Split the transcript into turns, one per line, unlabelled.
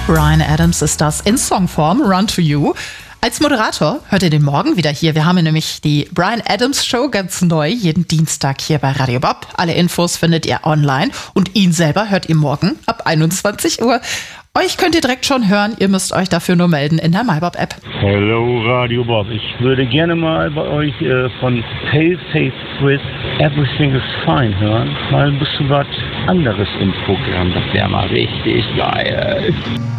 Bryan Adams ist das in Songform, Run to You. Als Moderator hört ihr den morgen wieder hier. Wir haben nämlich die Bryan Adams Show ganz neu, jeden Dienstag hier bei Radio Bob. Alle Infos findet ihr online und ihn selber hört ihr morgen ab 21 Uhr. Euch könnt ihr direkt schon hören, ihr müsst euch dafür nur melden in der MyBob-App.
Hello Radio Bob, ich würde gerne mal bei euch von Pale-Face Swiss Everything is Fine hören. Mal ein bisschen was anderes im Programm, das wäre mal richtig geil.